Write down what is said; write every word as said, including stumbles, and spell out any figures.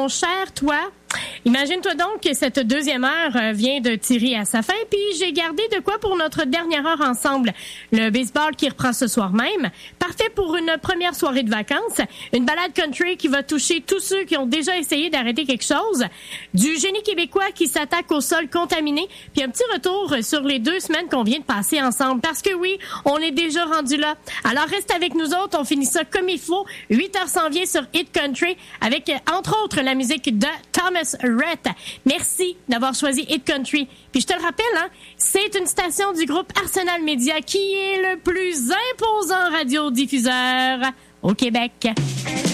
mon cher toi. Imagine-toi donc que cette deuxième heure vient de tirer à sa fin, puis j'ai gardé de quoi pour notre dernière heure ensemble. Le baseball qui reprend ce soir même. Parfait pour une première soirée de vacances. Une balade country qui va toucher tous ceux qui ont déjà essayé d'arrêter quelque chose. Du génie québécois qui s'attaque au sol contaminé. Puis un petit retour sur les deux semaines qu'on vient de passer ensemble. Parce que oui, on est déjà rendu là. Alors reste avec nous autres, on finit ça comme il faut. huit heures s'en vient sur Hit Country avec, entre autres, la musique de Thomas Rhett. Merci d'avoir choisi Hit Country. Puis je te le rappelle, hein, c'est une station du groupe Arsenal Media qui est le plus imposant radiodiffuseur au Québec.